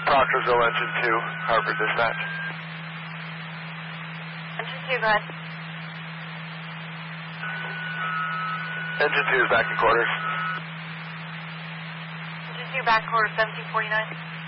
Proctorsville, Engine 2, Harvard Dispatch. Engine 2, go ahead. Engine 2 is back in quarters. Engine 2, back quarter 1749.